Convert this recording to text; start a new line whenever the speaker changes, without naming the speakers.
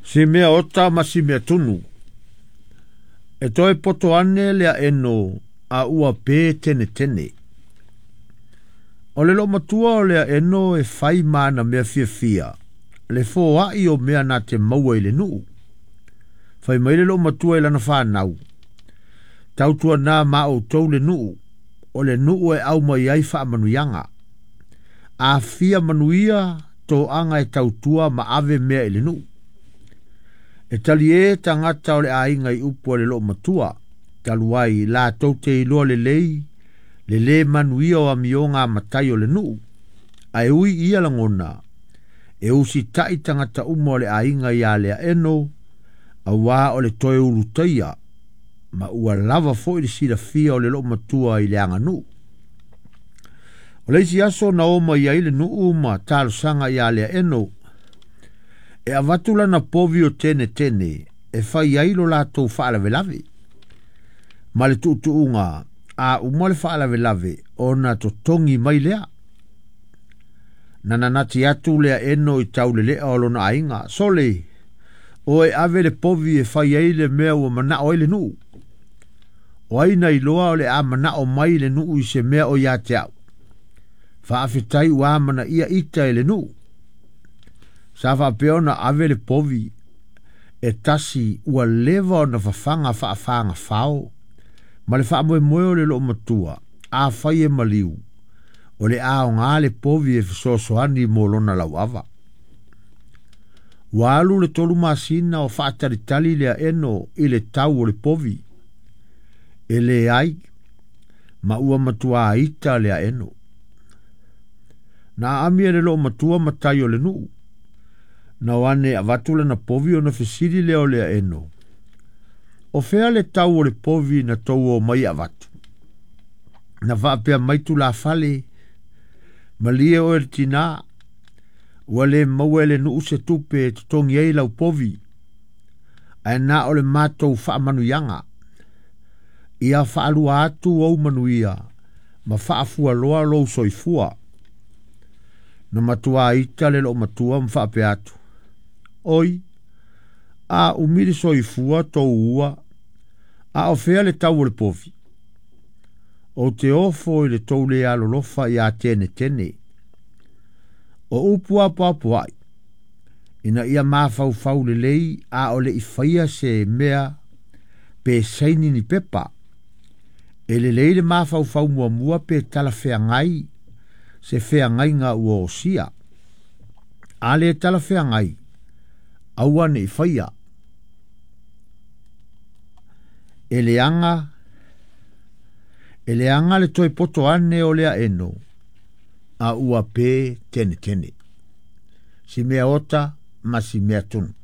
Si mea ota ma si mea tunu. E toi poto ane lea eno a ua pē tene tene. O le lo matua o lea eno e fai mana mea fia fia. Le fō ai o mea na te maua i le nuu. Fai mai le lo matua i lana whanau. Tautua nā ma o tau le nuu. O le nuu e au mai ai wha manuyanga. A fia manuia tō anga e tautua ma ave mea i le nuu. E tali e tangata o le ainga i upo le lo matua. Taluai la tau te iloa le lei. Le le manuia o amionga matai o le nuu. Ai ui ia langona. E usi tai tangata umo le ainga i a lea eno. A wā o le toe urutaia. Ma ua lava fo i le sida fia o le lo matua i le anga nuu. O le isi aso na oma i aile nuu ma talo sanga i a lea eno. E avatula na povi o tene tene. E fai ailo la tau whaala velave. Ma le tuutuunga. A umale whaala velave. O na to tongi mai lea. Nana nati atu lea eno i tau le lea o lona ainga. Sole. O e ave le povi e fai aile mea ua mana o ile nuu. O aina i loa o le a mana o mai le nuu i se mea o ia te au. Whaafitai ua mana ia ita ile nuu. Sa whapeona ave le povi e tasi ua leva o na whawhanga whaafanga whao. Ma le whaamoe moe o le lo matua. A whai e maliu. O le a o ngā le povi e whasosoani mo lona lau ava. Walu le tolu masina o whaataritali lea eno i le tau o le povi. E le ai. Ma ua matua ita lea eno. Na amia le lo matua matai o le nuu. Na wane avatula na povi o na fesiri leo lea eno. O fea le tau o le povi na tau o mai avatu. Na whaapea maitu la fale. Malie o el tina. Wale maue le nuu se tupe tutongi ei lau povi. Ai na o le matou wha manuyanga. Ia whaalua atu au manuia. Ma whaafua loa lou soifua. Na matua ita le lo matua mwhaape atu. Oi, a umiri soifua tou ua, a ofea le tau le povi. O te ofo i le tou le alolofa i a tene tene. O upu apu ai. Ina ia mafau fau le lei a o le ifaia se mea pe saini ni pepa. E le lei le mafau fau mua mua pe tala fea ngai se fea ngai ngā ua o sia. A le tala fea ngai. Aua ne ifaia. Eleanga le toi poto ane o lea eno. A ua pe tene tene. Si mea ota, ma si mea tunu.